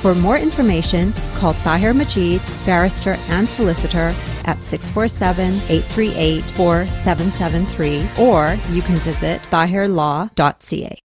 For more information, call Tahir Majid, barrister and solicitor, at 647-838-4773, or you can visit tahirlaw.ca.